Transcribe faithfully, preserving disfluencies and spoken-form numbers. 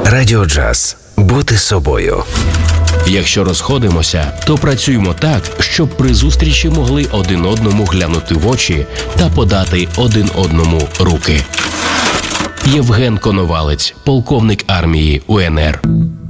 Радіо Джаз. Бути собою. Якщо розходимося, то працюємо так, щоб при зустрічі могли один одному глянути в очі та подати один одному руки. Євген Коновалець, полковник армії УНР.